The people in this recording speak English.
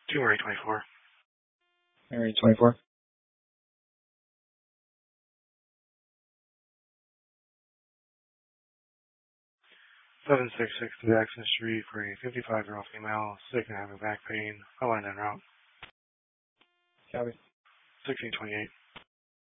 January 24. January 24. 766 to Jackson Street for a 55-year-old female, sick and having back pain. I want en route. Copy. 1628.